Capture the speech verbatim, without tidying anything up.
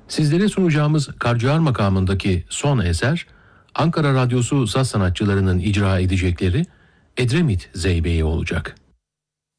Sizlere sunacağımız Karciğer makamındaki son eser, Ankara Radyosu saz sanatçılarının icra edecekleri Edremit Zeybe'yi olacak.